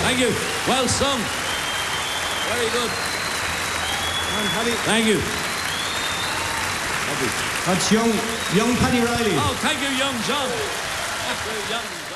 Thank you. Well sung. Very good. Thank you. That's young Paddy Riley. Oh, thank you, young John. Thank you, young.